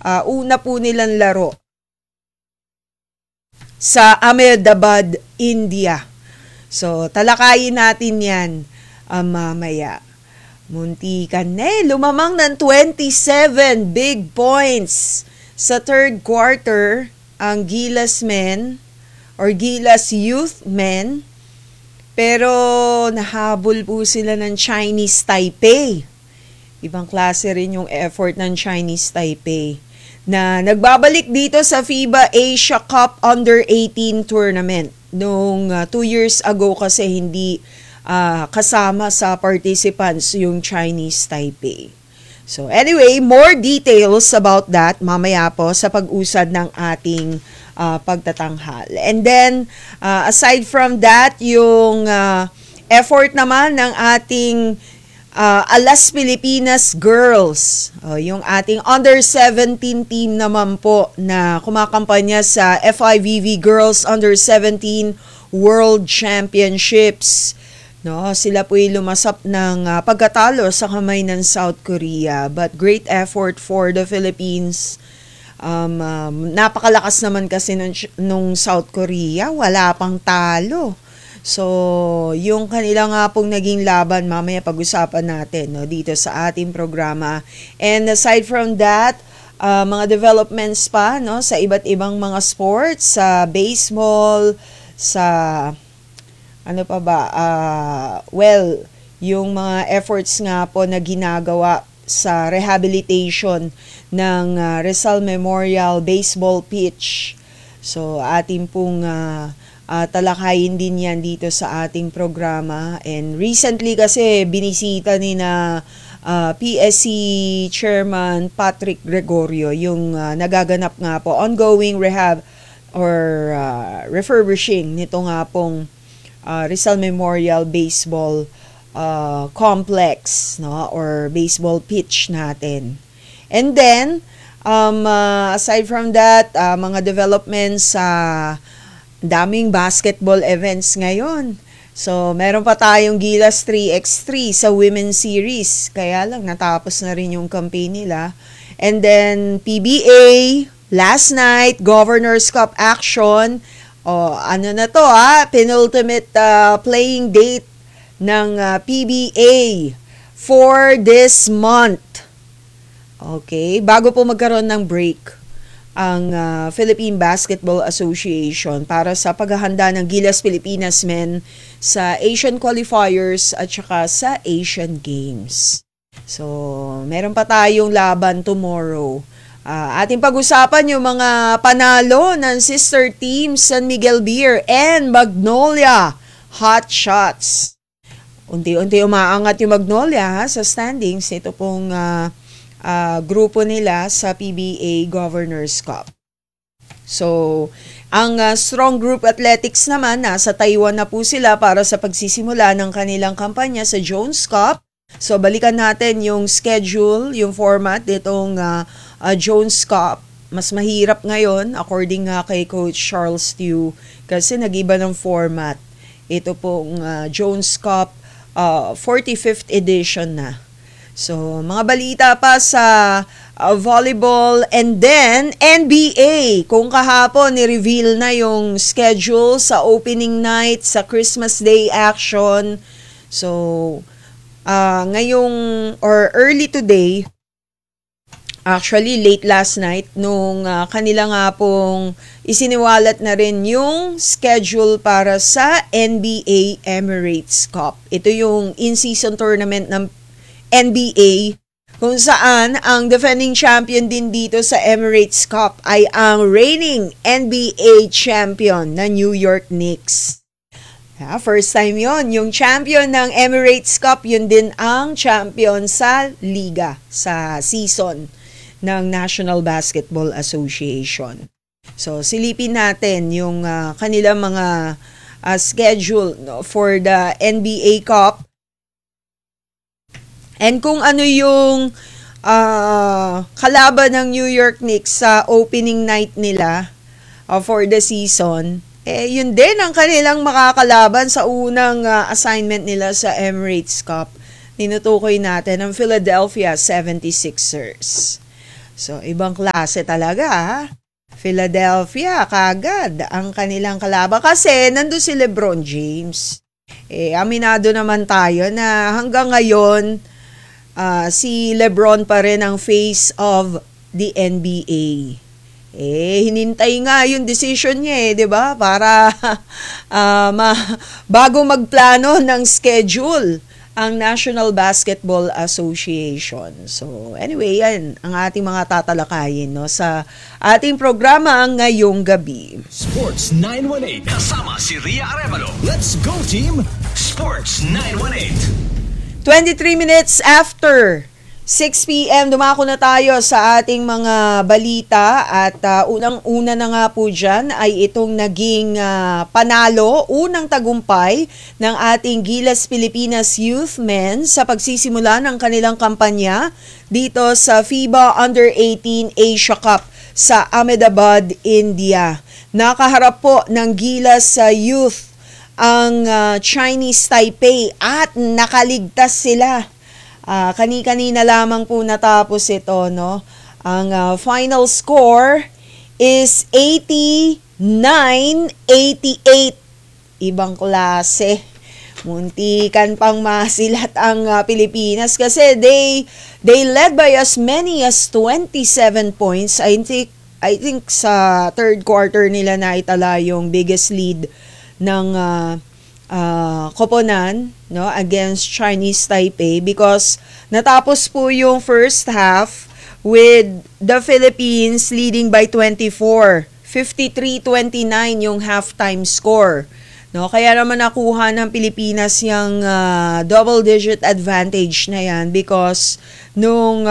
una po nilang laro sa Ahmedabad, India. So, talakayin natin yan mamaya. Muntikan na lumamang ng 27 big points sa third quarter ang Gilas men or Gilas Youth men. Pero nahabol po sila ng Chinese Taipei. Ibang klase rin yung effort ng Chinese Taipei na nagbabalik dito sa FIBA Asia Cup Under-18 tournament. Noong 2 years ago kasi hindi kasama sa participants yung Chinese Taipei. So anyway, more details about that mamaya po sa pag-usad ng ating pagtatanghal. And then, aside from that, yung effort naman ng ating Alas Pilipinas Girls, yung ating under-17 team naman po na kumakampanya sa FIVB Girls Under-17 World Championships. No, sila po ay lumasap ng pagkatalo sa kamay ng South Korea. But great effort for the Philippines. Napakalakas naman kasi nung South Korea, wala pang talo. So, yung kanila nga pong naging laban, mamaya pag-usapan natin no, dito sa ating programa. And aside from that, mga developments pa no, sa iba't ibang mga sports, sa baseball, sa ano pa ba, yung mga efforts nga po na ginagawa sa rehabilitation ng Rizal Memorial Baseball Pitch. So, ating pong talakayin din yan dito sa ating programa. And recently kasi binisita ni na PSC Chairman Patrick Gregorio yung nagaganap nga po ongoing rehab or refurbishing nito nga pong Rizal Memorial Baseball Complex no or baseball pitch natin. And then aside from that, mga developments sa daming basketball events ngayon. So, meron pa tayong Gilas 3x3 sa Women's Series. Kaya lang, natapos na rin yung campaign nila. And then, PBA, last night, Governor's Cup action. Ano na to penultimate playing date ng PBA for this month. Okay, bago po magkaroon ng break ang Philippine Basketball Association para sa paghahanda ng Gilas Pilipinas men sa Asian Qualifiers at saka sa Asian Games. So, meron pa tayong laban tomorrow. Ating pag-usapan yung mga panalo ng sister teams San Miguel Beer and Magnolia Hot Shots. Unti-unti umaangat yung Magnolia sa standings. Ito pong grupo nila sa PBA Governors Cup. So, ang Strong Group Athletics naman, nasa Taiwan na po sila para sa pagsisimula ng kanilang kampanya sa Jones Cup. So, balikan natin yung schedule, yung format nitong Jones Cup. Mas mahirap ngayon, according nga kay Coach Charles Tew, kasi nag-iba ng format. Ito pong Jones Cup 45th edition na. So, mga balita pa sa volleyball and then NBA. Kung kahapon ni-reveal na yung schedule sa opening night, sa Christmas Day action. So, ngayong or early today, actually late last night, nung kanila nga pong isiniwalat na rin yung schedule para sa NBA Emirates Cup. Ito yung in-season tournament ng NBA kung saan ang defending champion din dito sa Emirates Cup ay ang reigning NBA champion na New York Knicks. First time yon, yung champion ng Emirates Cup, yun din ang champion sa liga, sa season ng National Basketball Association. So, silipin natin yung kanilang mga schedule for the NBA Cup. And kung ano yung kalaban ng New York Knicks sa opening night nila for the season, yun din ang kanilang makakalaban sa unang assignment nila sa Emirates Cup. Tinutukoy natin ang Philadelphia 76ers. So, ibang klase talaga, ha? Philadelphia, kagad ang kanilang kalaban kasi nandun si LeBron James. Aminado naman tayo na hanggang ngayon, si LeBron pa rin ang face of the NBA. Hinintay nga yung decision niya 'di ba? Para bago magplano ng schedule ang National Basketball Association. So, anyway, yan ang ating mga tatalakayin no sa ating programa ngayong gabi. Sports 918 kasama si Ria Arevalo. Let's go team Sports 918. 23 minutes after 6 p.m. dumako na tayo sa ating mga balita at unang-una na nga po dyan ay itong naging panalo, unang tagumpay ng ating Gilas Pilipinas Youth Men sa pagsisimula ng kanilang kampanya dito sa FIBA Under-18 Asia Cup sa Ahmedabad, India. Nakaharap po ng Gilas Youth ang Chinese Taipei at nakaligtas sila. Kani-kanina lamang po natapos ito, no? Ang final score is 89-88. Ibang klase. Muntikan pang masilat ang Pilipinas kasi they led by as many as 27 points. I think sa third quarter nila na itala yung biggest lead ng koponan no against Chinese Taipei because natapos po yung first half with the Philippines leading by 24, 53-29 yung halftime score. No, kaya naman nakuha ng Pilipinas yung double digit advantage na yan because nung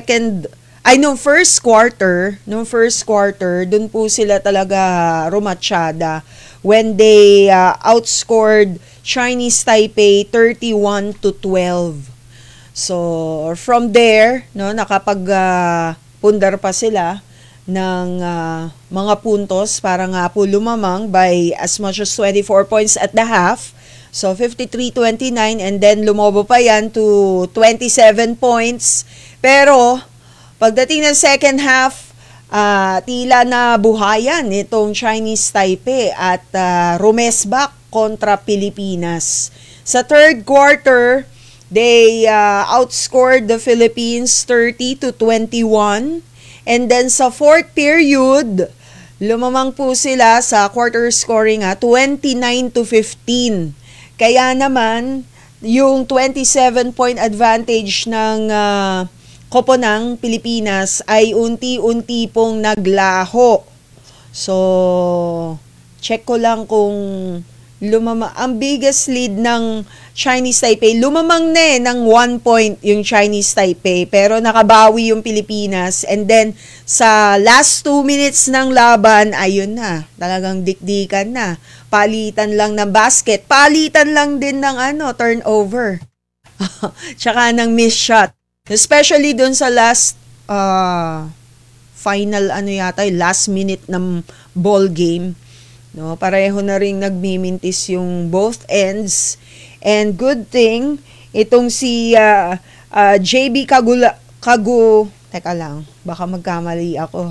first quarter, dun po sila talaga rumatsyada when they outscored Chinese Taipei 31-12. So, from there, no, nakapag-pundar pa sila ng mga puntos para nga po lumamang by as much as 24 points at the half. So, 53-29 and then lumobo pa yan to 27 points. Pero, pagdating ng second half, tila na buhayan itong Chinese Taipei at rumesbak kontra Pilipinas. Sa third quarter, they outscored the Philippines 30-21. And then sa fourth period, lumamang po sila sa quarter scoring 29-15. Kaya naman, yung 27-point advantage ng koponang Pilipinas ay unti-unti pong naglaho. So, check ko lang kung ang biggest lead ng Chinese Taipei, lumamang na ng 1 point yung Chinese Taipei, pero nakabawi yung Pilipinas. And then, sa last 2 minutes ng laban, ayun na, talagang dikdikan na. Palitan lang ng basket, palitan lang din ng turnover. Tsaka ng miss shot. Especially dun sa last final last minute ng ball game. No, pareho na ring nagmimintis yung both ends. And good thing itong si JB teka lang, baka magkamali ako.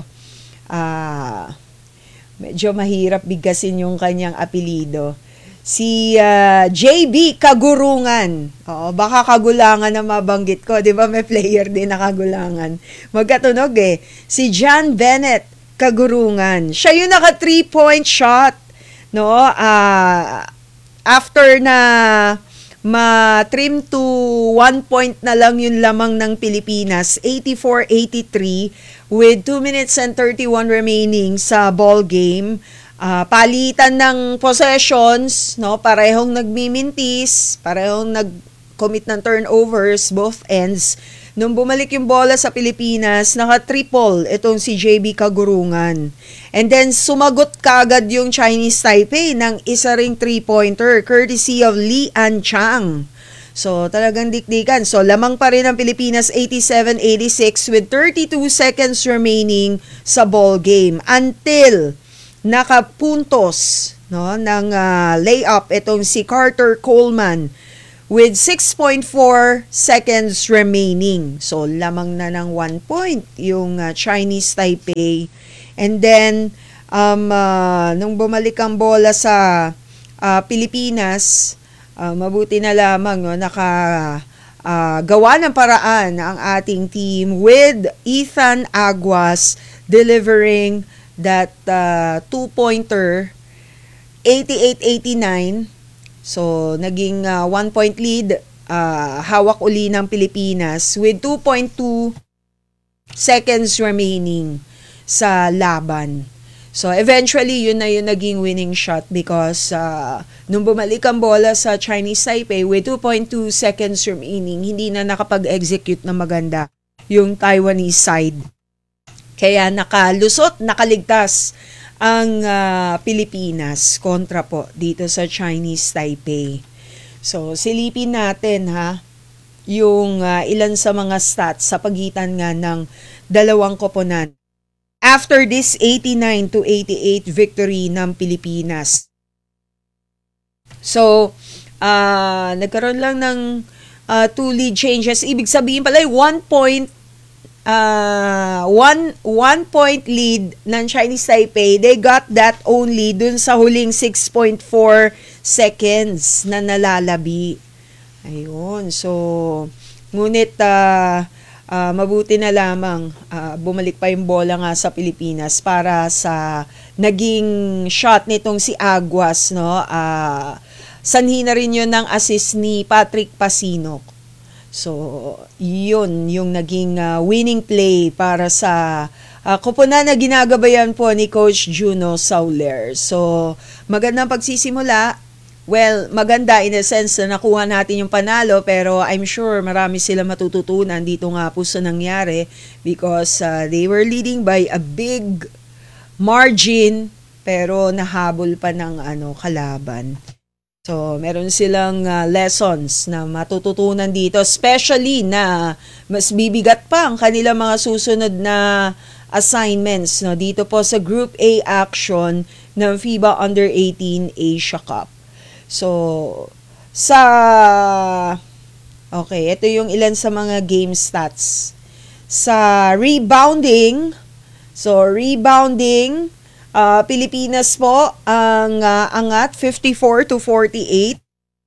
Medyo mahirap bigkasin yung kanyang apelido. Si JB Kagurungan. Oo, baka Kagulangan na mabanggit ko. Di ba may player din na Kagulangan? Magkatunog Si John Bennett Kagurungan. Siya yung naka 3-point shot. No? After na ma-trim to 1 point na lang yung lamang ng Pilipinas, 84-83 with 2 minutes and 31 remaining sa ball game. Palitan ng possessions, no? Parehong nagmimintis, parehong nag-commit ng turnovers, both ends. Nung bumalik yung bola sa Pilipinas, naka-triple itong si JB Kagurungan. And then, sumagot kaagad yung Chinese Taipei ng isa ring 3-pointer, courtesy of Li Anchang. So, talagang dikdikan. So, lamang pa rin ang Pilipinas 87-86 with 32 seconds remaining sa ball game. Until nakapuntos ng layup itong si Carter Coleman with 6.4 seconds remaining. So, lamang na ng 1 point yung Chinese Taipei. And then, nung bumalik ang bola sa Pilipinas, mabuti na lamang no, gawa ng paraan ang ating team with Ethan Aguas delivering that 2-pointer 88-89. So naging 1 point lead, hawak uli ng Pilipinas with 2.2 seconds remaining sa laban. So eventually yun na yung naging winning shot because nung bumalik ang bola sa Chinese Taipei with 2.2 seconds remaining, hindi na nakapag-execute na maganda yung Taiwanese side. Kaya nakaligtas ang Pilipinas kontra po dito sa Chinese Taipei. So silipin natin yung ilan sa mga stats sa pagitan nga ng dalawang koponan after this 89-88 victory ng Pilipinas. So, nagkaroon lang ng 2 lead changes. Ibig sabihin pala, 1 point lead ng Chinese Taipei. They got that only dun sa huling 6.4 seconds na nalalabi. Ayun. So, ngunit mabuti na lamang bumalik pa yung bola nga sa Pilipinas para sa naging shot nitong si Aguas, no? Sanhi na rin yun ng assist ni Patrick Pasinok. So, yun yung naging winning play para sa koponan na ginagabayan po ni Coach Juno Sauler. So, magandang pagsisimula. Well, maganda in a sense na nakuha natin yung panalo, pero I'm sure marami sila matututunan dito nga po sa nangyari because they were leading by a big margin pero nahabol pa ng kalaban. So, meron silang lessons na matututunan dito, especially na mas bibigat pa ang kanilang mga susunod na assignments no, dito po sa Group A action ng FIBA Under-18 Asia Cup. So, ito yung ilan sa mga game stats. Sa rebounding, Pilipinas po ang angat 54-48.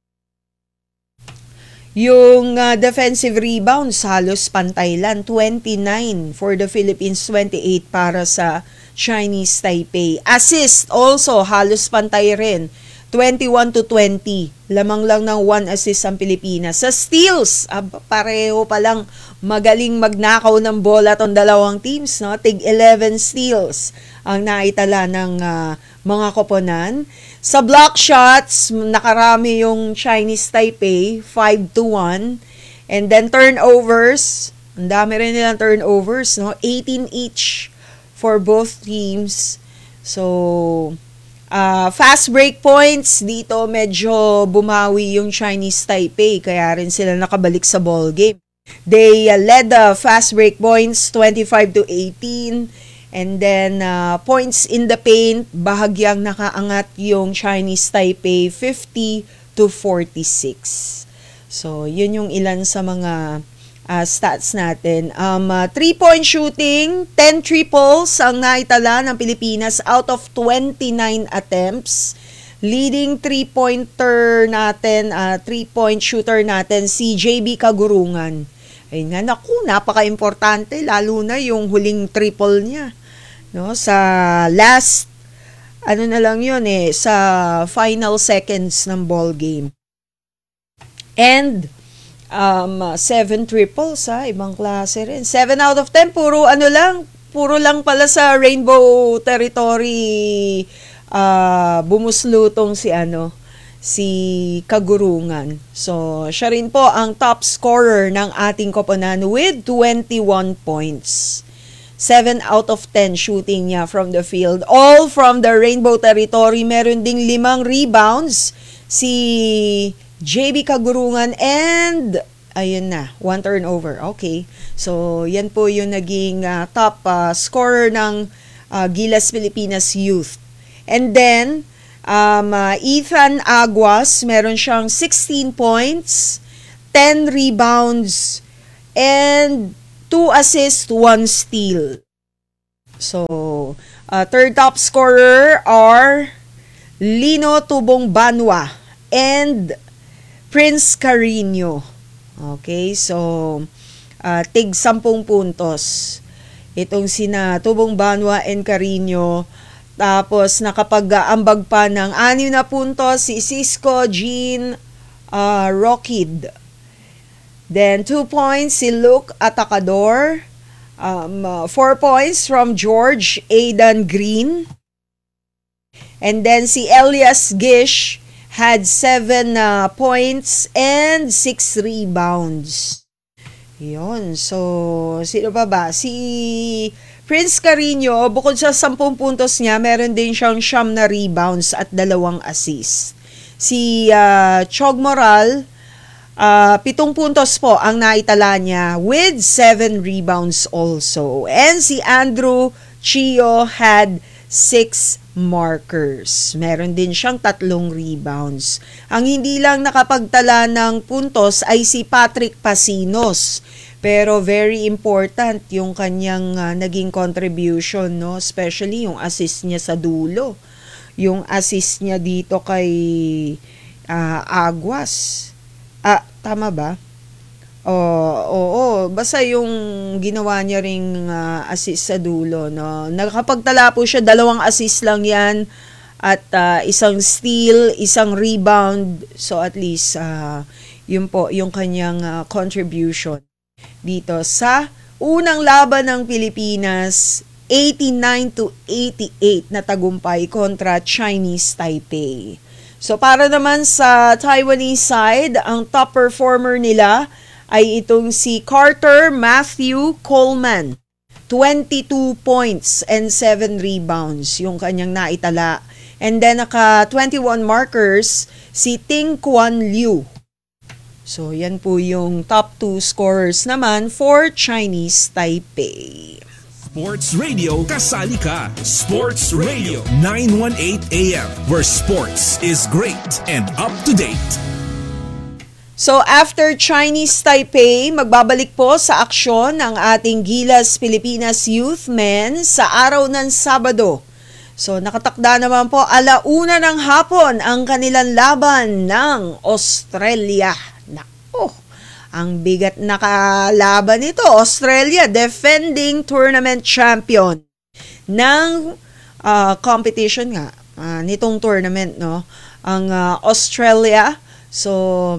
Yung defensive rebounds halos pantay lang, 29 for the Philippines, 28 para sa Chinese Taipei. Assist also halos pantay rin, 21-20. Lamang lang ng 1 assist ang Pilipinas. Sa steals, pareho palang magaling magnakaw ng bola tong dalawang teams, no? Tig 11 steals ang naitala ng mga koponan. Sa block shots, nakarami yung Chinese Taipei, 5-1. And then turnovers, ang dami rin nilang turnovers, no? 18 each for both teams. So, fast break points, dito medyo bumawi yung Chinese Taipei, kaya rin sila nakabalik sa ball game. They led the fast break points 25-18, and then points in the paint, bahagyang nakaangat yung Chinese Taipei 50-46. So, yun yung ilan sa mga stats natin. 3-point shooting, 10 triples ang naitala ng Pilipinas out of 29 attempts. Leading 3-pointer natin, 3-point shooter natin, si JB Kagurungan. Ayun nga, napaka-importante, lalo na yung huling triple niya. No? Sa last, na lang yun sa final seconds ng ball game. And 7 triples, ibang klase rin. 7 out of 10, puro lang pala sa Rainbow Territory bumuslutong si Kagurungan. So, siya rin po ang top scorer ng ating koponan with 21 points. 7 out of 10 shooting niya from the field. All from the Rainbow Territory. Meron ding 5 rebounds si JB Kagurungan and ayun na, 1 turnover. Okay. So, yan po yung naging top scorer ng Gilas Pilipinas Youth. And then, Ethan Aguas, meron siyang 16 points, 10 rebounds, and 2 assists, 1 steal. So, third top scorer are Lino Tubong Banwa and Prince Carino. Okay, so tig 10 puntos. Itong sina Tubong Banwa and Carino. Tapos nakapag-ambag pa ng 6 na puntos si Cisco Jean Rockid. Then 2 points si Luke Atacador. 4 points from George Aidan Green. And then si Elias Gish had 7 points and 6 rebounds. Yun. So, sino pa ba? Si Prince Carino, bukod sa 10 puntos niya, meron din siyang 9 na rebounds at 2 assists. Si Chog Moral, 7 puntos po ang naitala niya with 7 rebounds also. And si Andrew Chio had 6 markers. Meron din siyang 3 rebounds. Ang hindi lang nakapagtala ng puntos ay si Patrick Pasinos. Pero very important yung kanyang naging contribution, no? Especially yung assist niya sa dulo. Yung assist niya dito kay Aguas. Tama ba? Oo. Basta yung ginawa niya ring assist sa dulo, no? Nakapagtala po siya, 2 assist lang yan at 1 steal, 1 rebound. So at least yun po yung kanyang contribution dito sa unang laban ng Pilipinas, 89-88 na tagumpay kontra Chinese Taipei. So para naman sa Taiwanese side, ang top performer nila ay itong si Carter Matthew Coleman. 22 points and 7 rebounds yung kanyang naitala. And then naka 21 markers si Ting Quan Liu. So yan po yung top 2 scorers naman for Chinese Taipei. Sports Radio, kasali ka. Sports Radio 918 AM, where sports is great and up to date. So after Chinese Taipei, magbabalik po sa aksyon ang ating Gilas Pilipinas Youth Men sa araw ng Sabado. So nakatakda naman po 1:00 ng hapon ang kanilang laban ng Australia. Nako, ang bigat na kalaban nito. Australia, defending tournament champion ng competition nga nitong tournament, no? Ang Australia. So,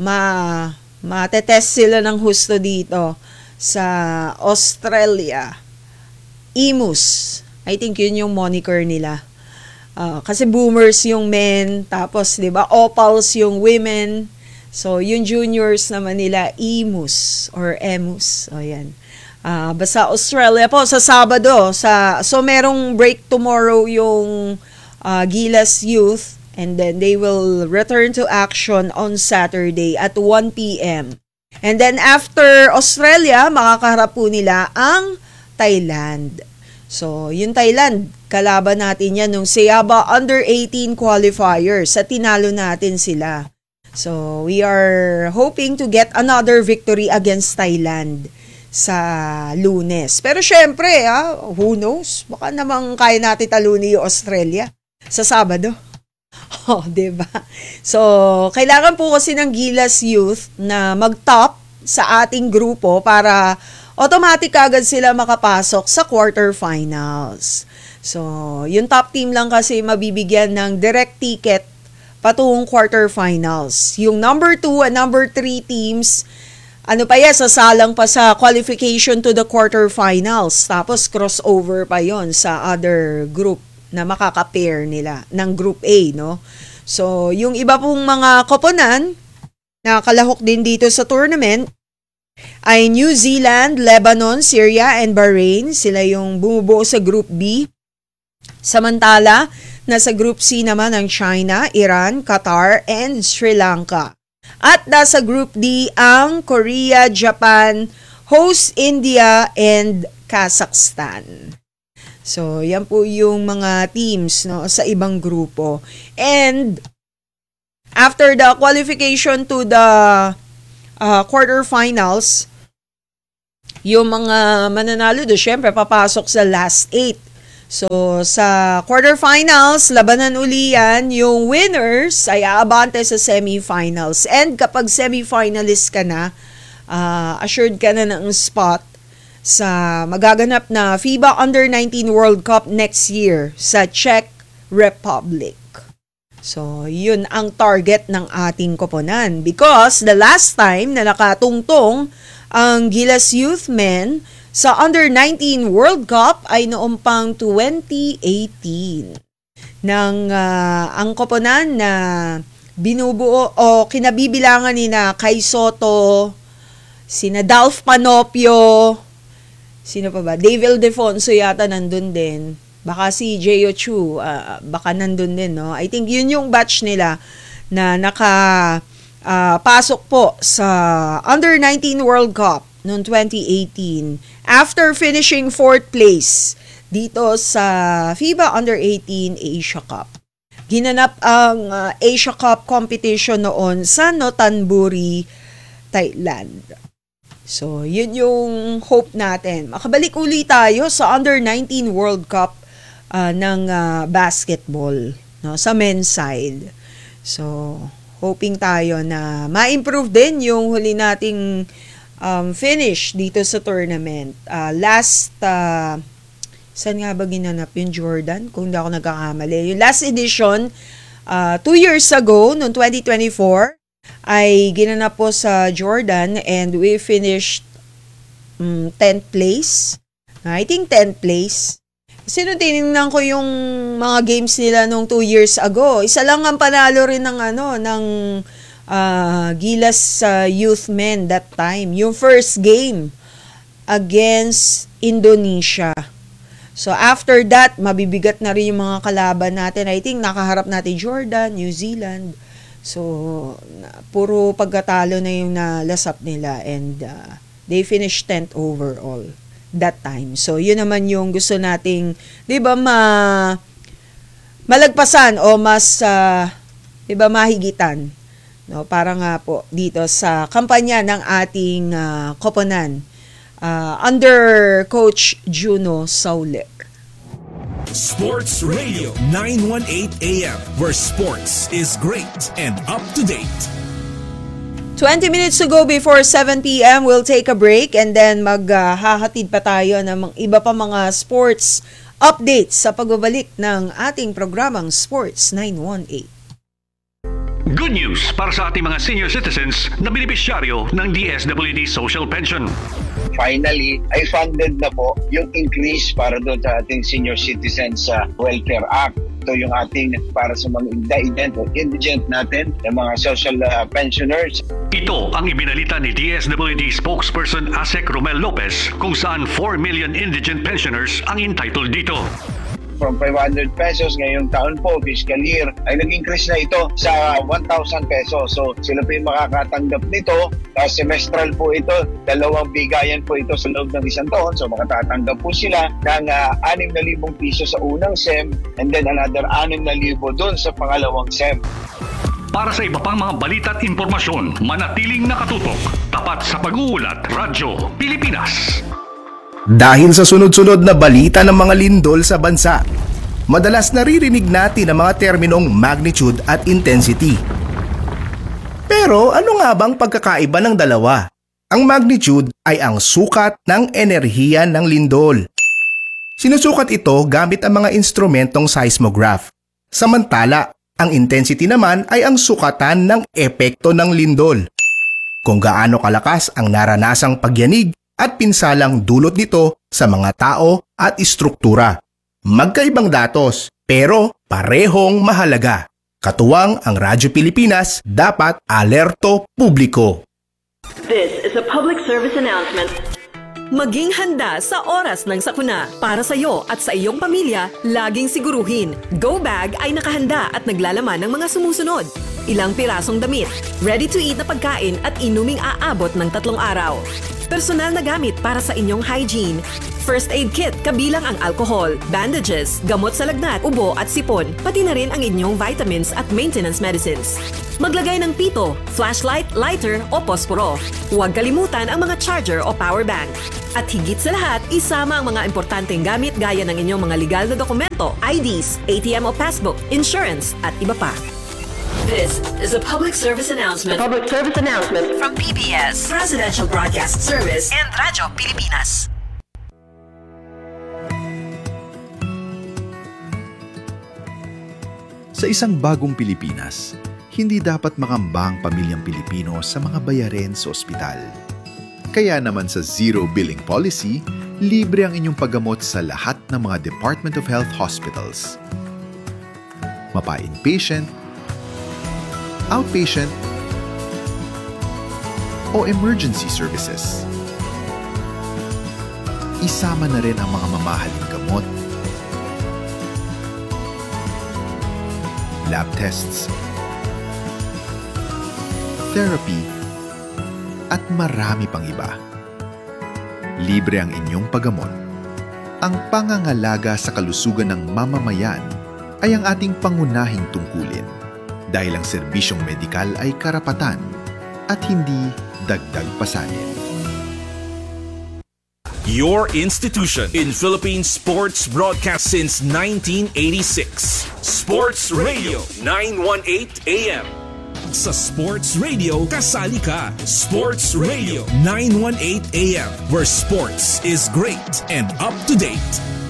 matetest sila ng husto dito sa Australia. Emus. I think yun yung moniker nila. Kasi boomers yung men, tapos 'di ba, opals yung women. So, yung juniors naman nila, Emus or Emus. O yan. Basta Australia po sa Sabado. So, merong break tomorrow yung Gilas Youth. And then they will return to action on Saturday at 1 p.m. And then after Australia, makakaharap po nila ang Thailand. So, yung Thailand, kalaban natin yan nung Seaba Under-18 qualifiers at tinalo natin sila. So, we are hoping to get another victory against Thailand sa Lunes. Pero syempre, who knows? Baka namang kaya natin talunin yung Australia sa Sabado. Diba? So, kailangan po kasi ng Gilas Youth na mag-top sa ating grupo para automatic agad sila makapasok sa quarterfinals. So, yung top team lang kasi mabibigyan ng direct ticket patungong quarterfinals. Yung number 2 and number 3 teams, sasalang pa sa qualification to the quarterfinals. Tapos crossover pa yon sa other group na makaka-pair nila ng Group A, no? So, yung iba pong mga koponan na kalahok din dito sa tournament ay New Zealand, Lebanon, Syria, and Bahrain. Sila yung bumubuo sa Group B. Samantala, nasa Group C naman ang China, Iran, Qatar, and Sri Lanka. At nasa Group D ang Korea, Japan, host India, and Kazakhstan. So, yan po yung mga teams, no, sa ibang grupo. And after the qualification to the quarterfinals, yung mga mananalo doon, syempre, papasok sa last 8. So, sa quarterfinals, labanan uli yan. Yung winners ay aabante sa semifinals. And kapag semifinalist ka na, assured ka na ng spot sa magaganap na FIBA Under-19 World Cup next year sa Czech Republic. So, yun ang target ng ating koponan. Because the last time na nakatungtong ang Gilas Youth Men sa Under-19 World Cup ay noong pang 2018. Ang koponan na binubuo o kinabibilangan ni na Kai Soto, sina Dalf Panopio, sino pa ba? Dave Ildefonso yata nandun din. Baka si J.O. Chu, baka nandun din, no? I think yun yung batch nila na pasok po sa Under-19 World Cup noong 2018 after finishing 4th place dito sa FIBA Under-18 Asia Cup. Ginanap ang Asia Cup competition noon sa Notonburi, Thailand. So, yun yung hope natin. Makabalik uli tayo sa Under-19 World Cup ng basketball, no, sa men's side. So, hoping tayo na ma-improve din yung huli nating finish dito sa tournament. Saan nga ba ginanap yung Jordan? Kung hindi ako nagkakamali. Yung last edition, 2 years ago, noong 2024, ay ginanap po sa Jordan and we finished 10th place. I think 10th place. Kasi nung tinignan ko yung mga games nila nung 2 years ago, isa lang ang panalo rin ng Gilas Youth Men that time. Yung first game against Indonesia. So after that, mabibigat na rin yung mga kalaban natin. I think nakaharap natin Jordan, New Zealand. So puro pagkatalo na yung nalasap nila and they finished 10th overall that time. So yun naman yung gusto nating, 'di ba, malagpasan o mas 'di ba, mahigitan, no, para nga po dito sa kampanya ng ating koponan under Coach Juno Sauler. Sports Radio 918 AM, where sports is great and up to date. 20 minutes to go before 7 p.m. We'll take a break and then maghahatid pa tayo ng iba pa mga sports updates sa pagbabalik ng ating programang Sports 918. Good news para sa ating mga senior citizens na benepisyaryo ng DSWD Social Pension. Finally, ay funded na po yung increase para doon sa ating Senior Citizens Welfare Act. Ito yung ating para sa mga indigent natin, yung mga social pensioners. Ito ang ibinalita ni DSWD spokesperson Asek Romel Lopez kung saan 4 million indigent pensioners ang entitled dito. From 500 pesos ngayong taon po, fiscal year, ay nag-increase na ito sa 1,000 pesos. So sila po yung makakatanggap nito. Semestral po ito, 2 bigayan po ito sa loob ng isang taon. So makatatanggap po sila ng 6,000 piso sa unang SEM and then another 6,000 doon sa pangalawang SEM. Para sa iba pang mga balita at impormasyon, manatiling nakatutok. Tapat sa pag-uulat, Radyo Pilipinas. Dahil sa sunod-sunod na balita ng mga lindol sa bansa, madalas naririnig natin ang mga terminong magnitude at intensity. Pero ano nga bang pagkakaiba ng dalawa? Ang magnitude ay ang sukat ng enerhiya ng lindol. Sinusukat ito gamit ang mga instrumentong seismograph. Samantala, ang intensity naman ay ang sukatan ng epekto ng lindol. Kung gaano kalakas ang naranasang pagyanig at pinsalang dulot nito sa mga tao at istruktura. Magkaibang datos, pero parehong mahalaga. Katuwang ang Radyo Pilipinas, dapat alerto publiko. This is a public service announcement. Maging handa sa oras ng sakuna. Para sa iyo at sa iyong pamilya, laging siguruhin, Go Bag ay nakahanda at naglalaman ng mga sumusunod. Ilang pirasong damit, ready to eat na pagkain at inuming aabot ng 3 araw. personal na gamit para sa inyong hygiene, first aid kit kabilang ang alcohol, bandages, gamot sa lagnat, ubo at sipon, pati na rin ang inyong vitamins at maintenance medicines. Maglagay ng pito, flashlight, lighter o posporo. Huwag kalimutan ang mga charger o power bank. At higit sa lahat, isama ang mga importanteng gamit gaya ng inyong mga legal na dokumento, IDs, ATM o passbook, insurance at iba pa. This is a public service announcement. Public service announcement From PBS, Presidential Broadcast Service and Radyo Pilipinas. Sa isang bagong Pilipinas, hindi dapat makambang pamilyang Pilipino sa mga bayarin sa ospital. Kaya naman sa Zero Billing Policy, libre ang inyong paggamot sa lahat ng mga Department of Health hospitals. Mapa-inpatient, outpatient, o emergency services. Isama na rin ang mga mamahaling gamot, lab tests, therapy, at marami pang iba. Libre ang inyong paggamot. Ang pangangalaga sa kalusugan ng mamamayan ay ang ating pangunahing tungkulin dahil ang serbisyong medikal ay karapatan at hindi dagdag pasanin. Your institution in Philippine sports broadcast since 1986. Sports Radio 918 AM. Sa Sports Radio, kasali ka. Sports Radio 918 AM, where sports is great and up to date.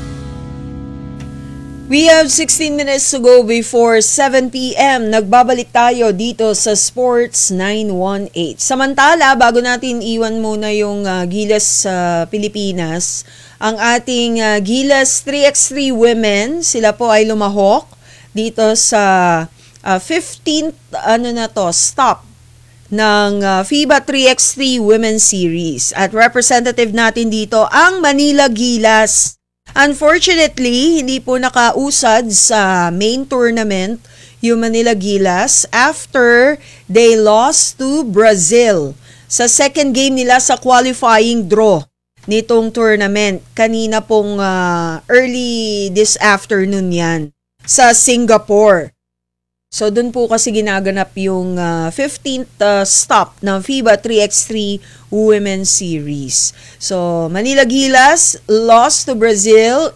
We have 16 minutes to go before 7 p.m. Nagbabalik tayo dito sa Sports 918. Samantala, bago natin iwan muna yung Gilas sa Pilipinas, ang ating Gilas 3x3 women, sila po ay lumahok dito sa 15th stop ng FIBA 3x3 Women's Series. At representative natin dito ang Manila Gilas. Unfortunately, hindi po nakausad sa main tournament yung Manila Gilas after they lost to Brazil sa second game nila sa qualifying draw nitong tournament. Kanina pong early this afternoon yan sa Singapore. So, dun po kasi ginaganap yung 15th stop ng FIBA 3x3 Women's Series. So, Manila Gilas lost to Brazil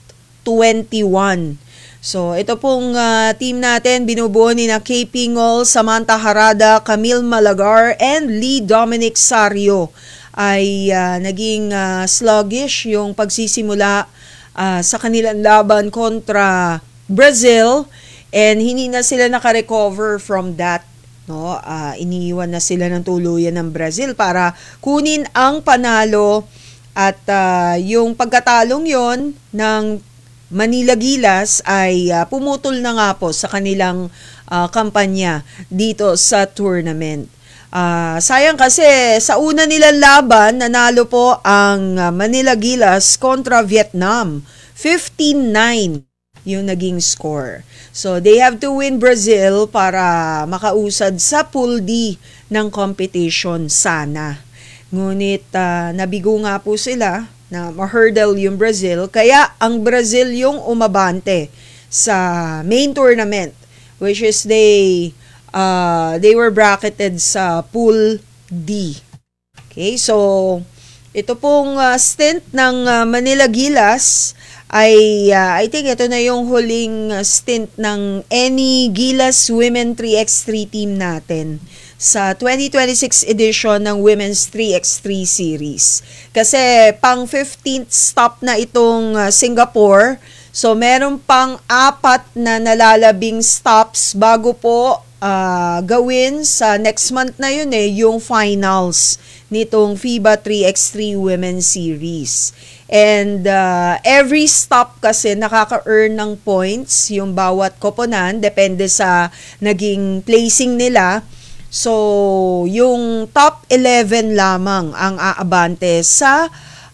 8-21. So, ito pong team natin, binubuo ni na Kay Pingol, Samantha Harada, Camille Malagar, and Lee Dominic Sario. Ay naging sluggish yung pagsisimula sa kanilang laban kontra Brazil. And hindi na sila naka-recover from that. No? Iniiwan na sila ng tuluyan ng Brazil para kunin ang panalo. At yung pagkatalong yon ng Manila Gilas ay pumutol na nga po sa kanilang kampanya dito sa tournament. Sayang kasi sa una nilang laban, nanalo po ang Manila Gilas kontra Vietnam. 15-9 yung naging score. So, they have to win Brazil para makausad sa Pool D ng competition sana. Ngunit nabigo nga po sila na ma-hurdle yung Brazil. Kaya ang Brazil yung umabante sa main tournament, which is they were bracketed sa Pool D. Okay, so ito pong stint ng Manila Gilas ay I think ito na yung huling stint ng any Gilas Women 3x3 team natin sa 2026 edition ng Women's 3x3 Series. Kasi pang 15th stop na itong Singapore. So meron pang 4 na nalalabing stops bago po gawin sa next month na yun yung finals nitong FIBA 3x3 Women's Series. And every stop kasi nakaka-earn ng points yung bawat koponan, depende sa naging placing nila. So, yung top 11 lamang ang aabante sa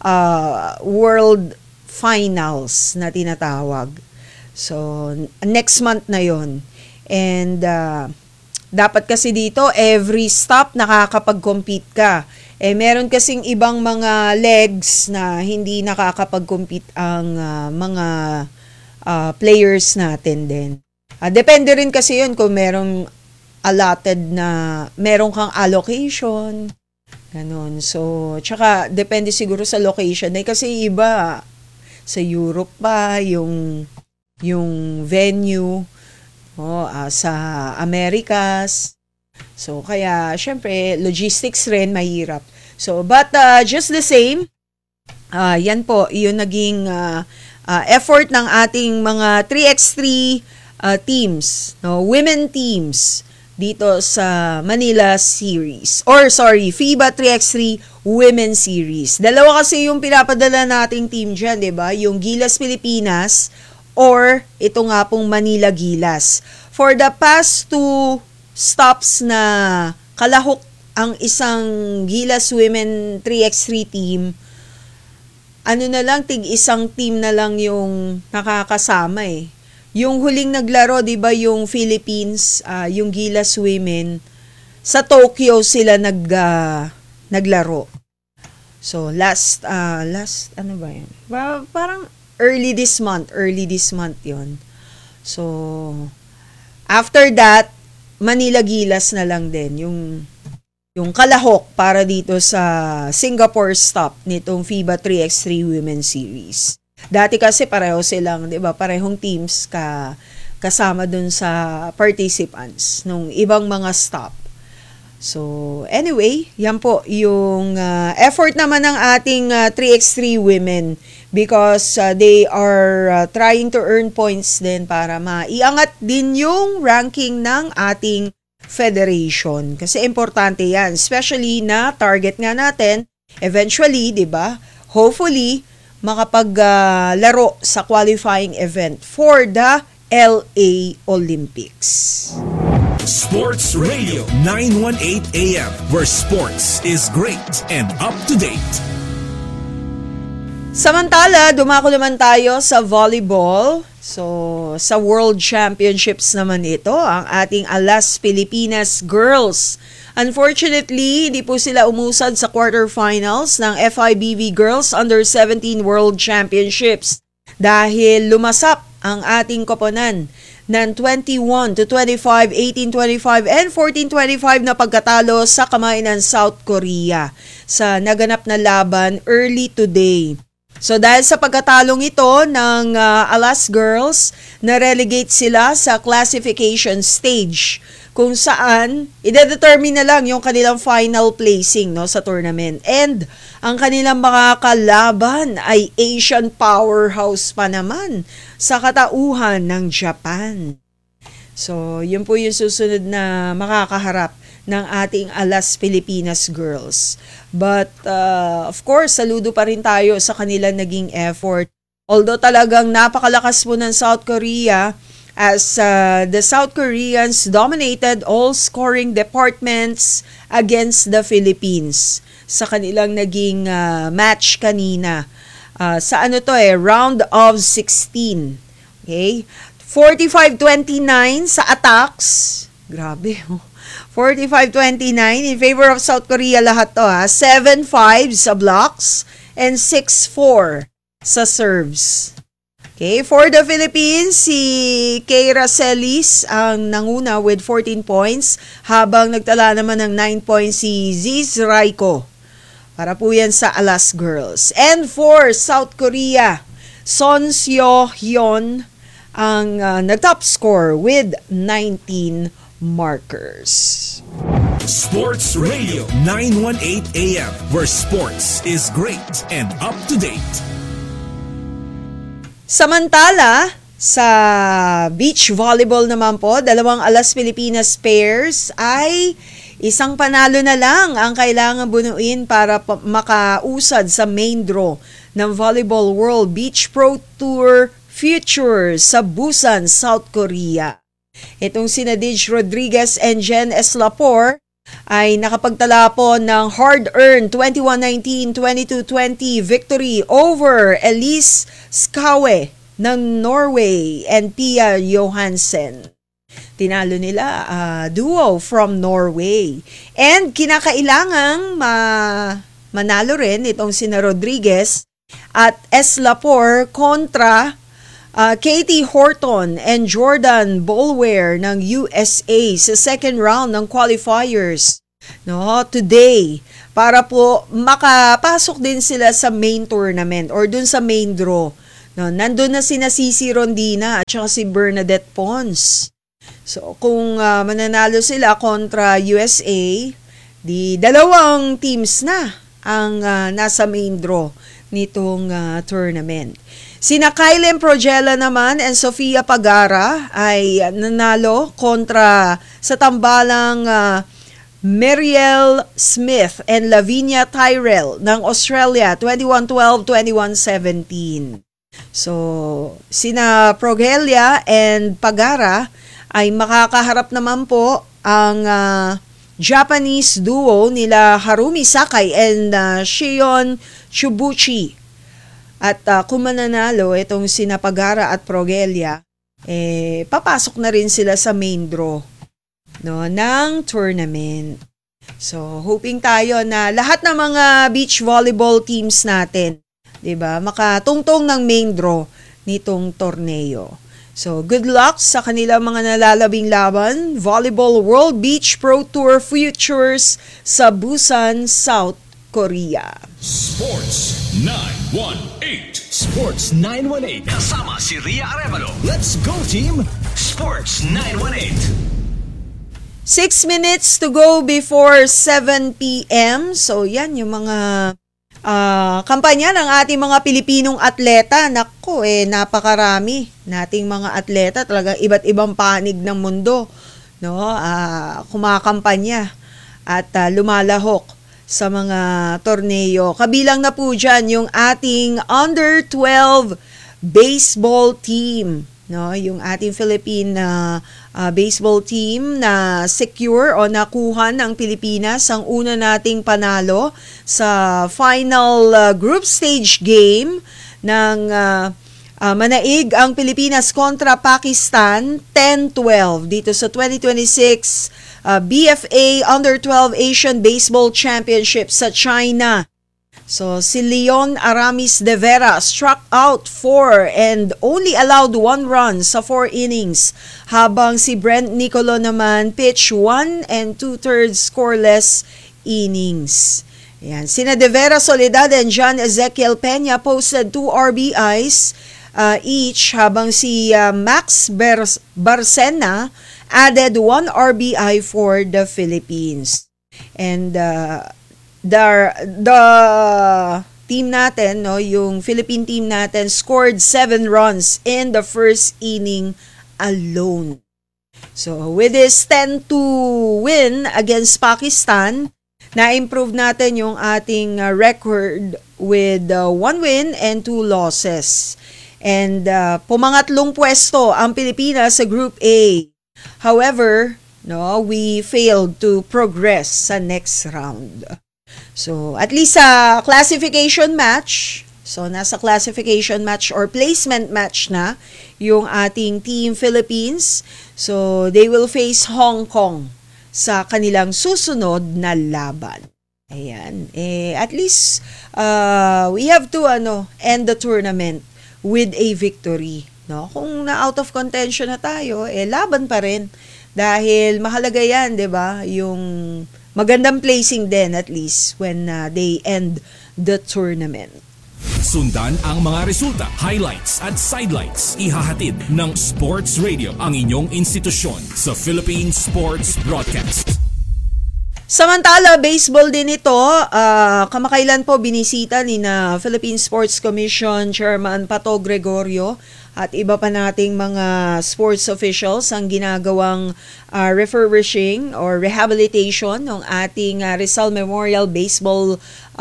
World Finals na tinatawag. So, next month na yon. And dapat kasi dito, every stop nakakapag-compete ka. Meron kasing ibang mga legs na hindi nakakapag-compete ang mga players natin din. Depende rin kasi yun kung merong allotted na, meron kang allocation, ganun. So, tsaka depende siguro sa location. Kasi iba, sa Europe pa, yung venue, sa Americas. So, kaya, syempre, logistics rin, mahirap. So, but just the same, yan po, yung naging effort ng ating mga 3x3 teams, women teams, dito sa Manila Series. FIBA 3x3 Women Series. Dalawa kasi yung pinapadala nating team dyan, di ba? Yung Gilas Pilipinas or ito nga pong Manila Gilas. For the past 2 stops na kalahok ang isang Gilas Women 3x3 team, isang team na lang yung nakakasama eh. Yung huling naglaro, 'di ba, yung Philippines, yung Gilas Women, sa Tokyo sila naglaro. So last ano ba 'yan? Parang early this month 'yon. So after that, Manila Gilas na lang din yung kalahok para dito sa Singapore stop nitong FIBA 3x3 Women Series. Dati kasi pareho silang, 'di ba, parehong teams kasama dun sa participants nung ibang mga stop. So, anyway, yan po yung effort naman ng ating 3x3 women because they are trying to earn points din para maiangat din yung ranking ng ating federation. Kasi importante yan, especially na target nga natin eventually, 'di ba? Hopefully makapaglaro sa qualifying event for the LA Olympics. Sports Radio 918 AM, where sports is great and up to date. Samantala, dumako naman tayo sa volleyball. So, sa World Championships naman ito, ang ating Alas Pilipinas Girls. Unfortunately, hindi po sila umusad sa quarterfinals ng FIBB Girls Under-17 World Championships dahil lumasap ang ating koponan ng 21-25, 18-25, and 14-25 na pagkatalo sa kamay ng South Korea sa naganap na laban early today. So dahil sa pagkatalong ito ng Alas Girls, na-relegate sila sa classification stage kung saan i-determine na lang yung kanilang final placing sa tournament. And ang kanilang makakalaban ay Asian powerhouse pa naman sa katauhan ng Japan. So yun po yung susunod na makakaharap ng ating Alas Pilipinas Girls. But of course, saludo pa rin tayo sa kanilang naging effort. Although talagang napakalakas po ng South Korea, as the South Koreans dominated all scoring departments against the Philippines sa kanilang naging match kanina. Sa round of 16. Okay? 45-29 sa attacks. Grabe, 45-29 in favor of South Korea lahat to 7-5 sa blocks and 6-4 sa serves. Okay, for the Philippines, si Keira Celis ang nanguna with 14 points habang nagtala naman ng 9 points si Ziz Raiko. Para po yan sa Alas Girls. And for South Korea, Son Seo Hyun ang nag-top score with 19 markers. Sports Radio 918 AM, where sports is great and up to date. Samantala, sa beach volleyball naman po, dalawang Alas Pilipinas pairs ay isang panalo na lang ang kailangan bunuin para makausad sa main draw ng Volleyball World Beach Pro Tour Future sa Busan, South Korea. Itong sina Dij Rodriguez and Jen Eslapor ay nakapagtala po ng hard-earned 21-19, 22-20 victory over Elise Skawe ng Norway and Pia Johansen. Tinalo nila duo from Norway. And kinakailangang manalo rin itong sina Rodriguez at Eslapor kontra Katie Horton and Jordan Bolwer ng USA sa second round ng qualifiers today para po makapasok din sila sa main tournament or dun sa main draw. Nandun na sina Cici Rondina at saka si Bernadette Pons. So kung mananalo sila kontra USA, di dalawang teams na ang nasa main draw nitong tournament. Sina Kylen Progella naman and Sofia Pagara ay nanalo kontra sa tambalang Meriel Smith and Lavinia Tyrell ng Australia 21-12, 21-17. So, sina Progella and Pagara ay makakaharap naman po ang Japanese duo nila Harumi Sakai and Shion Chubuchi. At kung mananalo itong sina Pagara at Progella, papasok na rin sila sa main draw ng tournament. So, hoping tayo na lahat ng mga beach volleyball teams natin, 'di ba, makatungtong ng main draw nitong torneo. So, good luck sa kanilang mga nalalabing laban. Volleyball World Beach Pro Tour Futures sa Busan, South Korea. Sports 918. Sports 918. Kasama si Ria Arevalo. Let's go team. Sports 918. 6 minutes to go before 7 p.m. So yan yung mga kampanya ng ating mga Pilipinong atleta. Naku, napakarami nating mga atleta. Talagang iba't ibang panig ng mundo, kumakampanya at lumalahok sa mga torneo. Kabilang na po dyan yung ating under 12 baseball team. Yung ating Philippine baseball team na secure o nakuha ng Pilipinas ang una nating panalo sa final group stage game ng manaig ang Pilipinas kontra Pakistan 10-12 dito sa 2026 BFA Under 12 Asian Baseball Championship sa China. So, si Leon Aramis de Vera struck out 4 and only allowed 1 run sa 4 innings, habang si Brent Nicolo naman pitched 1 2/3 scoreless innings. Ayan. Sina de Vera Soledad and John Ezequiel Peña posted 2 RBIs each, habang si Max Barcena added 1 RBI for the Philippines. And the team natin, yung Philippine team natin, scored 7 runs in the first inning alone. So, with this 10-2 win against Pakistan, na-improve natin yung ating record with 1 win and 2 losses. And pumangatlong pwesto ang Pilipinas sa Group A. However, we failed to progress sa next round. So, at least sa classification match, so nasa classification match or placement match na yung ating Team Philippines. So, they will face Hong Kong sa kanilang susunod na laban. Ayan. At least, we have to end the tournament with a victory. Kung na-out of contention na tayo, laban pa rin. Dahil mahalaga yan, di ba? Yung magandang placing din at least when they end the tournament. Sundan ang mga resulta, highlights at sidelights. Ihahatid ng Sports Radio, ang inyong institusyon sa Philippine Sports Broadcast. Samantala, baseball din ito. Kamakailan po binisita ni na Philippine Sports Commission Chairman Pato Gregorio at iba pa nating mga sports officials ang ginagawang refurbishing or rehabilitation ng ating Rizal Memorial Baseball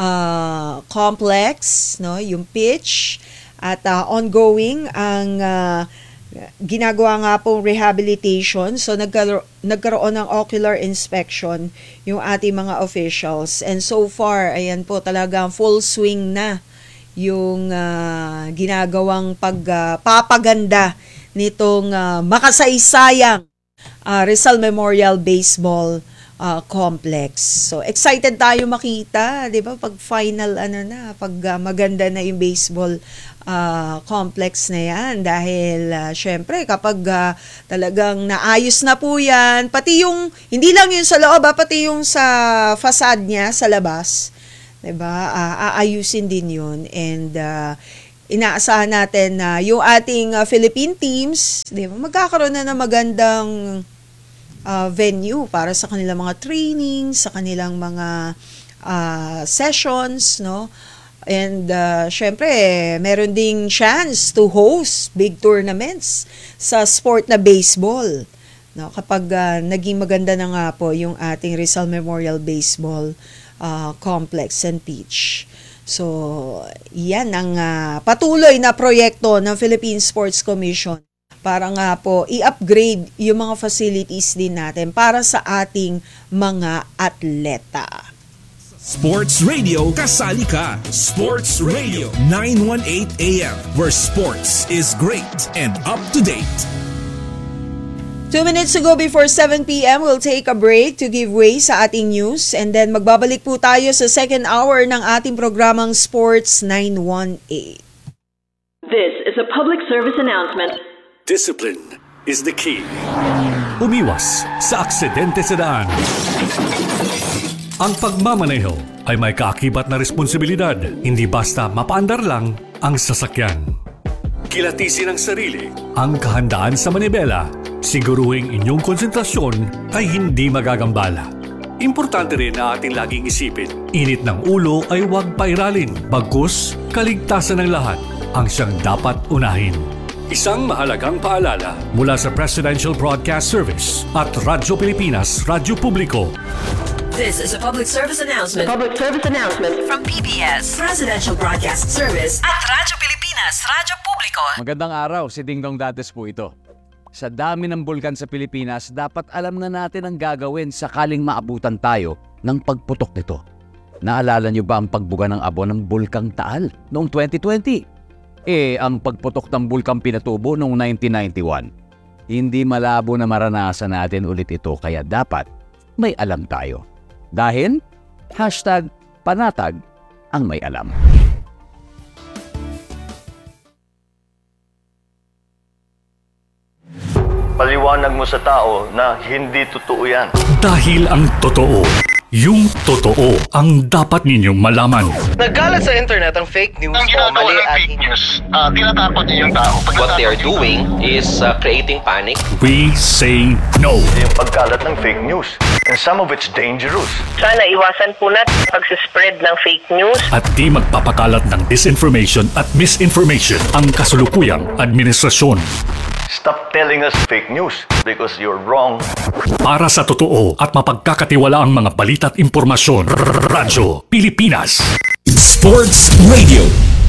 Complex, yung pitch, at ongoing ang ginagawa nga pong rehabilitation. So nagkaroon ng ocular inspection yung ating mga officials, and so far ayan po, talagang full swing na yung ginagawang pagpapaganda nitong makasaysayang Rizal Memorial Baseball Complex. So excited tayo makita, 'di ba? Pag final pag maganda na yung baseball complex na 'yan dahil syempre kapag talagang naayos na po 'yan, pati yung hindi lang yung sa loob, pati yung sa facade niya sa labas, 'di ba? Aayusin din 'yun and inaasahan natin na yung ating Philippine teams, 'di ba? Magkakaroon na ng magandang venue para sa kanilang mga training, sa kanilang mga sessions, no? And syempre, meron ding chance to host big tournaments sa sport na baseball. No? Kapag naging maganda na nga po yung ating Rizal Memorial Baseball Complex and Pitch. So, yan ang patuloy na proyekto ng Philippine Sports Commission para nga po i-upgrade yung mga facilities din natin para sa ating mga atleta. Sports Radio, kasali ka. Sports Radio 918 AM, where sports is great and up to date. 2 minutes to go before 7 p.m. We'll take a break to give way sa ating news and then magbabalik po tayo sa second hour ng ating programang Sports 918. This is a public service announcement. Discipline is the key. Umiwas sa aksidente sa daan. Ang pagmamaneho ay may kaakibat na responsibilidad, hindi basta mapaandar lang ang sasakyan. Kilatisin ang sarili, ang kahandaan sa manibela, siguruhing inyong konsentrasyon ay hindi magagambala. Importante rin na ating laging isipin, init ng ulo ay huwag pairalin, bagkus kaligtasan ng lahat ang siyang dapat unahin. Isang mahalagang paalala mula sa Presidential Broadcast Service at Radyo Pilipinas, Radyo Publiko. This is a public service announcement. Public service announcement from PBS, Presidential Broadcast Service at Radyo Pilipinas, Radyo Publiko. Magandang araw, si Dingdong Dates po ito. Sa dami ng bulkan sa Pilipinas, dapat alam na natin ang gagawin sakaling maabutan tayo ng pagputok nito. Naalala niyo ba ang pagbuga ng abo ng Bulkang Taal noong 2020? Ang pagputok ng Bulkang Pinatubo noong 1991. Hindi malabo na maranasan natin ulit ito kaya dapat may alam tayo. Dahil #panatag ang may alam. Paliwanag mo sa tao na hindi totoo yan. Dahil ang totoo, yung totoo ang dapat ninyong malaman. Nagkalat sa internet ang fake news o mali at fake news. Tinatakot niyo yung tao. What they are doing is creating panic. We say no. Yung pagkalat ng fake news. And some of it's dangerous. Sana iwasan po natin pag-spread ng fake news. At di magpapakalat ng disinformation at misinformation ang kasulukuyang administrasyon. Stop telling us fake news because you're wrong. Para sa totoo at mapagkakatiwalaang mga balita at impormasyon, Radyo Pilipinas. Sports Radio.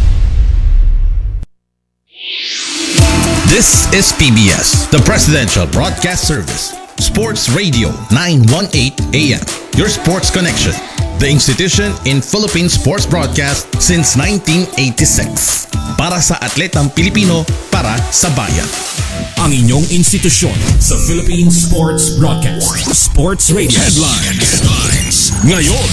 This is PBS, the Presidential Broadcast Service. Sports Radio 918 AM, your sports connection. The institution in Philippine sports broadcast since 1986. Para sa atletang Pilipino, para sa bayan. Ang inyong institusyon sa Philippine Sports Broadcast. Sports Radio. Headlines. Ngayon.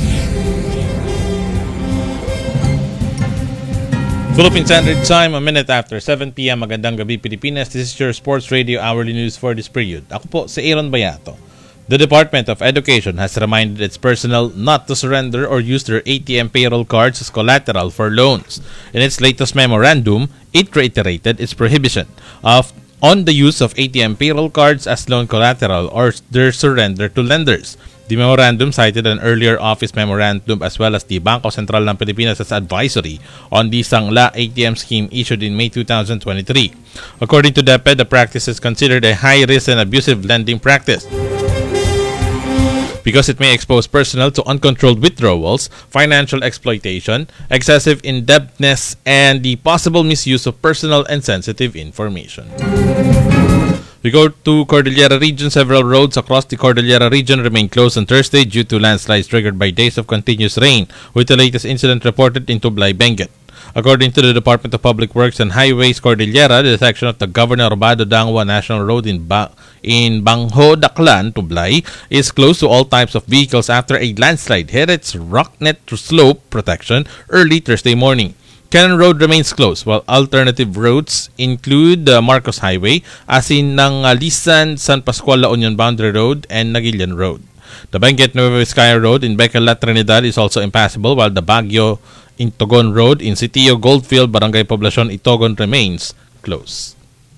Philippine Standard Time, a minute after 7 p.m. Magandang gabi, Pilipinas. This is your Sports Radio Hourly News for this period. Ako po si Aaron Bayato. The Department of Education has reminded its personnel not to surrender or use their ATM payroll cards as collateral for loans. In its latest memorandum, it reiterated its prohibition on the use of ATM payroll cards as loan collateral or their surrender to lenders. The memorandum cited an earlier office memorandum as well as the Bangko Sentral ng Pilipinas as advisory on the Sangla ATM scheme issued in May 2023. According to DepEd, the practice is considered a high-risk and abusive lending practice because it may expose personnel to uncontrolled withdrawals, financial exploitation, excessive indebtedness, and the possible misuse of personal and sensitive information. We go to Cordillera region. Several roads across the Cordillera region remain closed on Thursday due to landslides triggered by days of continuous rain, with the latest incident reported in Tublay, Benguet. According to the Department of Public Works and Highways Cordillera, the section of the Governor Robado Dangwa National Road in Bangho, Daklan, Tublay is closed to all types of vehicles after a landslide hit its rocknet slope protection early Thursday morning. Cannon Road remains closed while alternative routes include the Marcos Highway, asin ng Lisan, San Pascual, La Union Boundary Road, and Nagilian Road. The Benguet Nueva Vizcaya Road in Becala, Trinidad is also impassable while the Baguio Itogon Road in Sitio, Goldfield, Barangay Poblacion, Itogon remains closed.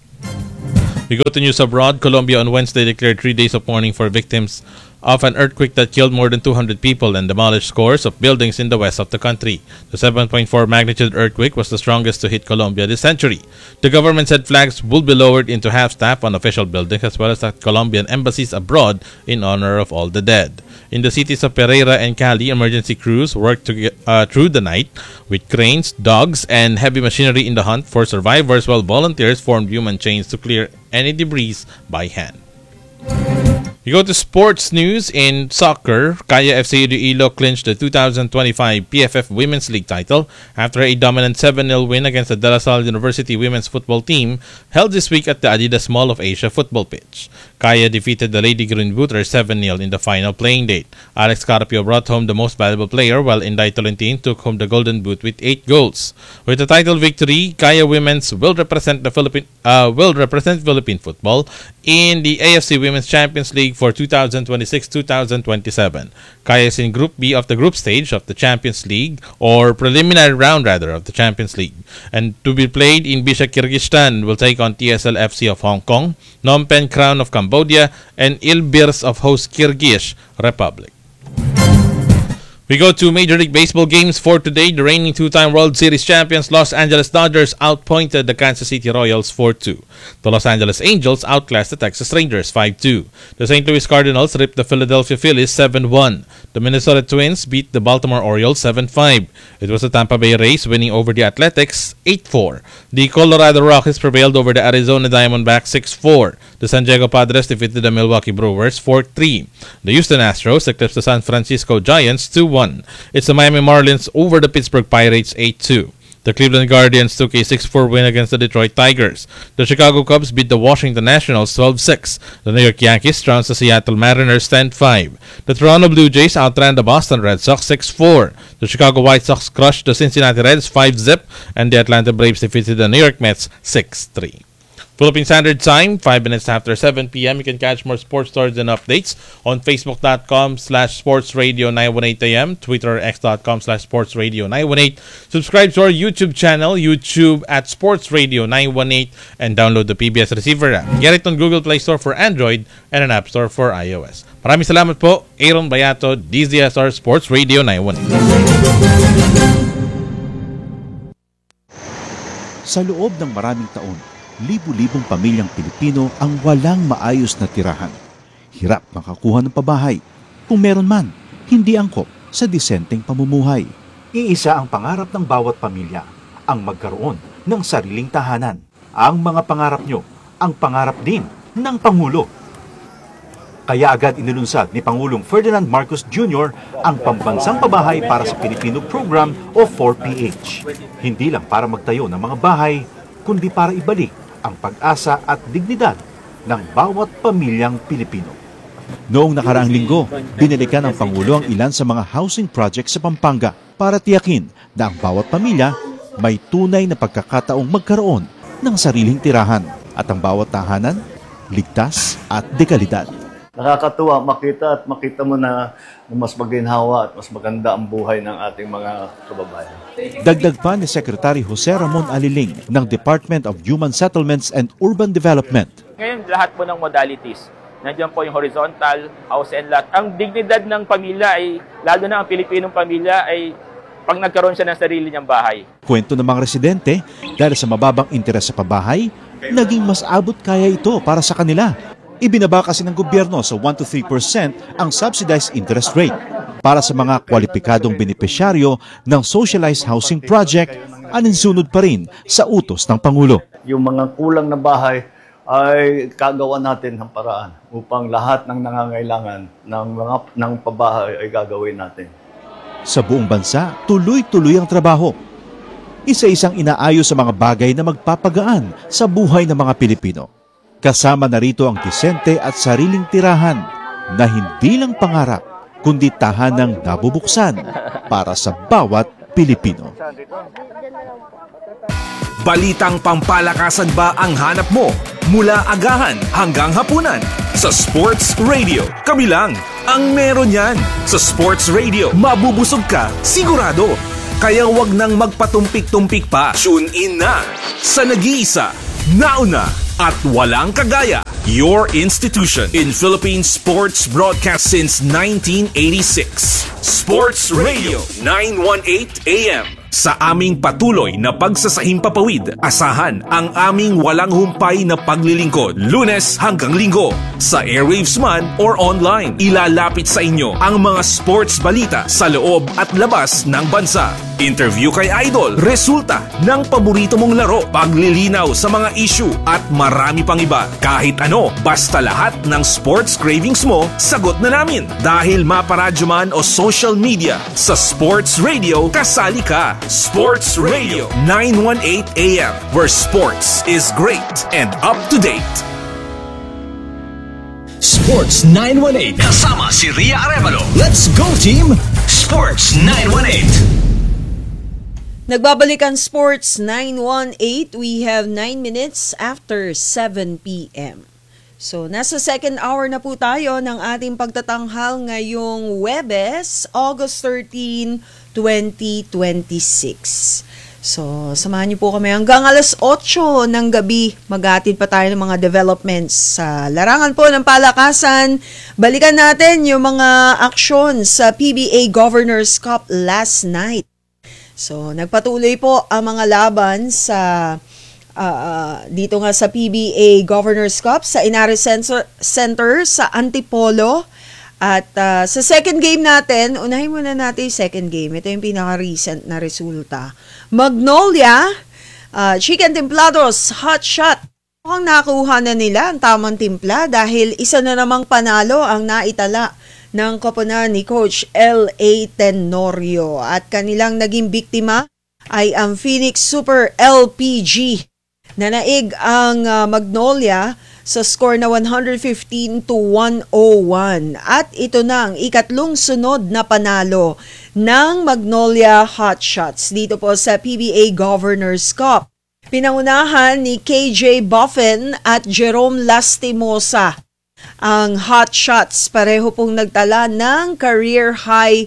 We go to news abroad. Colombia on Wednesday declared 3 days of mourning for victims of an earthquake that killed more than 200 people and demolished scores of buildings in the west of the country. The 7.4 magnitude earthquake was the strongest to hit Colombia this century. The government said flags will be lowered into half-staff on official buildings as well as at Colombian embassies abroad in honor of all the dead. In the cities of Pereira and Cali, emergency crews worked through the night with cranes, dogs, and heavy machinery in the hunt for survivors while volunteers formed human chains to clear any debris by hand. We go to sports news. In soccer, Kaya FC Iloilo clinched the 2025 PFF Women's League title after a dominant 7-0 win against the De La Salle University women's football team held this week at the Adidas Mall of Asia football pitch. Kaya defeated the Lady Green Booters 7-0 in the final playing date. Alex Carpio brought home the most valuable player while Inday Tolentine took home the Golden Boot with 8 goals. With the title victory, Kaya Women's will represent Philippine football in the AFC Women's Champions League for 2026-2027. Kaya is in Group B of the group stage of the Champions League, or preliminary round rather of the Champions League, and to be played in Bishkek, Kyrgyzstan, will take on TSL FC of Hong Kong, Phnom Penh Crown of Cambodia, and Ilbirs of host Kyrgyz Republic. We go to Major League Baseball games for today. The reigning two-time World Series champions Los Angeles Dodgers outpointed the Kansas City Royals 4-2. The Los Angeles Angels outclassed the Texas Rangers 5-2. The St. Louis Cardinals ripped the Philadelphia Phillies 7-1. The Minnesota Twins beat the Baltimore Orioles 7-5. It was the Tampa Bay Rays winning over the Athletics 8-4. The Colorado Rockies prevailed over the Arizona Diamondbacks 6-4. The San Diego Padres defeated the Milwaukee Brewers 4-3. The Houston Astros eclipsed the San Francisco Giants 2-1. It's the Miami Marlins over the Pittsburgh Pirates 8-2. The Cleveland Guardians took a 6-4 win against the Detroit Tigers. The Chicago Cubs beat the Washington Nationals 12-6. The New York Yankees trounced the Seattle Mariners 10-5. The Toronto Blue Jays outran the Boston Red Sox 6-4. The Chicago White Sox crushed the Cincinnati Reds 5-0, and the Atlanta Braves defeated the New York Mets 6-3. Philippine Standard Time, 5 minutes after 7 p.m. You can catch more sports stories and updates on Facebook.com/SportsRadio918am, Twitter X.com/SportsRadio918. Subscribe to our YouTube channel, YouTube at Sports Radio 918, and download the PBS Receiver app. Get it on Google Play Store for Android and an App Store for iOS. Maraming salamat po, Aaron Bayato, DZSR Sports Radio 918. Sa loob ng maraming taon, libu-libong pamilyang Pilipino ang walang maayos na tirahan. Hirap makakuha ng pabahay. Kung meron man, hindi angkop sa disenteng pamumuhay. Iisa ang pangarap ng bawat pamilya, ang magkaroon ng sariling tahanan. Ang mga pangarap nyo, ang pangarap din ng Pangulo. Kaya agad inilunsad ni Pangulong Ferdinand Marcos Jr. ang Pambansang Pabahay para sa Pilipino Program o 4PH. Hindi lang para magtayo ng mga bahay, kundi para ibalik ang pag-asa at dignidad ng bawat pamilyang Pilipino. Noong nakaraang linggo, binalikan ng Pangulo ang ilan sa mga housing projects sa Pampanga para tiyakin na ang bawat pamilya may tunay na pagkakataong magkaroon ng sariling tirahan at ang bawat tahanan ligtas at dekalidad. Nakakatuwa makita mo na mas maginhawa at mas maganda ang buhay ng ating mga kababayan. Dagdag pa ni Secretary Jose Ramon Aliling ng Department of Human Settlements and Urban Development. Ngayon, lahat po ng modalities. Nandiyan po yung horizontal, house and lot. Ang dignidad ng pamilya ay, lalo na ang Pilipinong pamilya, ay pag nagkaroon siya ng sarili niyang bahay. Kwento ng mga residente, dahil sa mababang interes sa pabahay, naging mas abot kaya ito para sa kanila. Ibinaba kasi ng gobyerno sa 1 to 3% ang subsidized interest rate. Para sa mga kwalipikadong benepisyaryo ng Socialized Housing Project, aninsunod pa rin sa utos ng Pangulo. Yung mga kulang na bahay ay kagawa natin ng paraan upang lahat ng nangangailangan ng pabahay ay gagawin natin. Sa buong bansa, tuloy-tuloy ang trabaho. isa-isang inaayos sa mga bagay na magpapagaan sa buhay ng mga Pilipino. Kasama na rito ang disente at sariling tirahan na hindi lang pangarap, kundi tahanang nabubuksan para sa bawat Pilipino. Balitang pampalakasan ba ang hanap mo? Mula agahan hanggang hapunan sa Sports Radio. Kami lang ang meron yan. Sa Sports Radio, mabubusog ka sigurado. Kaya wag nang magpatumpik-tumpik pa. Tune in na sa nag-iisa, nauna at walang kagaya. Your institution in Philippine sports broadcast since 1986. Sports Radio 918 AM. Sa aming patuloy na pagsasahimpapawid, asahan ang aming walang humpay na paglilingkod, Lunes hanggang Linggo. Sa airwaves man or online, ilalapit sa inyo ang mga sports balita sa loob at labas ng bansa. Interview kay Idol, resulta ng paborito mong laro, paglilinaw sa mga issue at marami pang iba. Kahit ano, basta lahat ng sports cravings mo, sagot na namin. Dahil maparadyo man o social media, sa Sports Radio, kasali ka. Sports Radio 918 AM, where sports is great and up to date. Sports 918 kasama si Ria Arevalo. Let's go team! Sports 918. Nagbabalikan Sports 918. We have 9 minutes after 7 p.m. So, nasa second hour na po tayo ng ating pagtatanghal ngayong Huwebes, August 13, 2026. So, samahan niyo po kami hanggang alas 8 ng gabi. Maghatid pa tayo ng mga developments sa larangan po ng palakasan. Balikan natin yung mga aksyon sa PBA Governors Cup last night. So, nagpatuloy po ang mga laban sa dito nga sa PBA Governors Cup sa Inares Center sa Antipolo. At sa second game natin, unahin muna natin yung second game. Ito yung pinaka-recent na resulta. Magnolia, Chicken Templados, Hot Shot. Mukhang nakuha na nila ang tamang timpla dahil isa na namang panalo ang naitala ng koponan ni Coach L.A. Tenorio. At kanilang naging biktima ay ang Phoenix Super LPG. Nanaig ang Magnolia sa score na 115-101. At ito na ang ikatlong sunod na panalo ng Magnolia Hotshots dito po sa PBA Governors Cup. Pinangunahan ni KJ Buffin at Jerome Lastimosa ang Hotshots. Pareho pong nagtala ng career high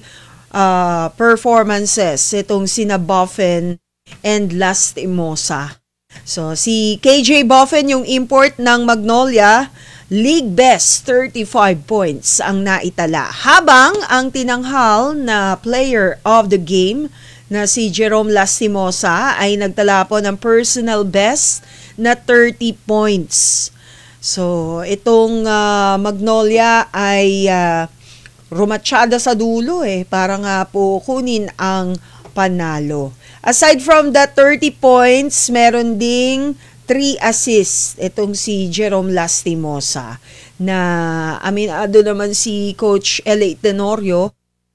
performances itong sina Buffin and Lastimosa. So, si KJ Buffin, yung import ng Magnolia, league best 35 points ang naitala. Habang ang tinanghal na player of the game na si Jerome Lastimosa ay nagtala po ng personal best na 30 points. So, itong Magnolia ay rumatsyada sa dulo para nga po kunin ang panalo. Aside from that 30 points, meron ding 3 assists itong si Jerome Lastimosa na aminado naman si Coach L.A. Tenorio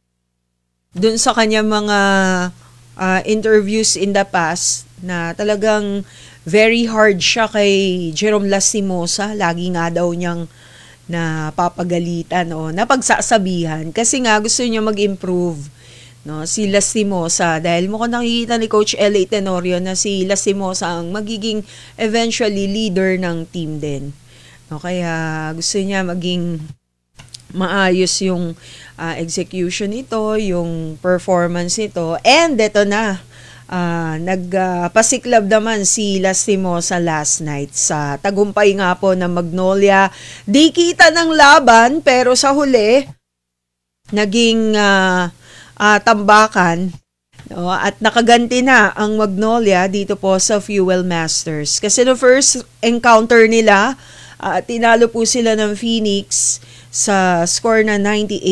dun sa kanyang mga interviews in the past na talagang very hard siya kay Jerome Lastimosa. Lagi nga daw niyang napapagalitan o napagsasabihan kasi nga gusto niya mag-improve. No, si Lastimosa, dahil mukhang nakikita ni Coach L.A. Tenorio na si Lastimosa ang magiging eventually leader ng team din. No, kaya gusto niya maging maayos yung execution ito, yung performance ito. And ito na, nagpasiklab naman si Lastimosa last night sa tagumpay nga po ng Magnolia. Di kita ng laban pero sa huli, naging tambakan, no? At nakaganti na ang Magnolia dito po sa Fuel Masters. Kasi no first encounter nila, tinalo po sila ng Phoenix sa score na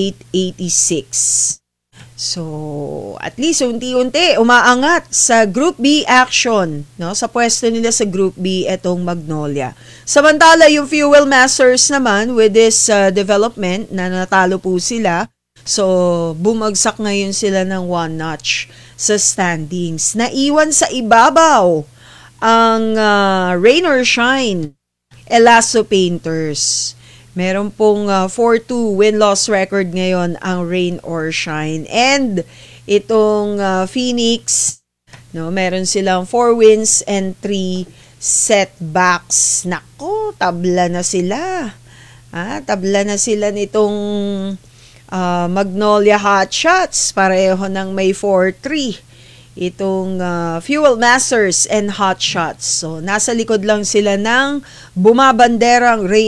98-86. So, at least unti-unti umaangat sa Group B action, no? Sa pwesto nila sa Group B etong Magnolia. Samantala yung Fuel Masters naman with this development na natalo po sila So, bumagsak ngayon sila ng 1 notch sa standings. Naiwan sa ibabaw ang Rain or Shine, Elaso Painters. Meron pong 4-2 win-loss record ngayon ang Rain or Shine. And itong Phoenix, no, meron silang 4 wins and 3 setbacks. Nako, tabla na sila. Tabla na sila nitong Magnolia Hotshots. Pareho ng may 4-3. Itong Fuel Masters and Hotshots. So, nasa likod lang sila ng bumabanderang Rain